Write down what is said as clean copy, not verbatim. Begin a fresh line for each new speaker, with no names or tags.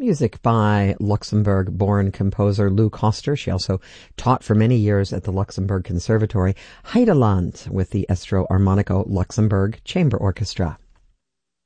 Music by Luxembourg-born composer Lou Koster. She also taught for many years at the Luxembourg Conservatory. Heideland with the Estro Armonico Luxembourg Chamber Orchestra.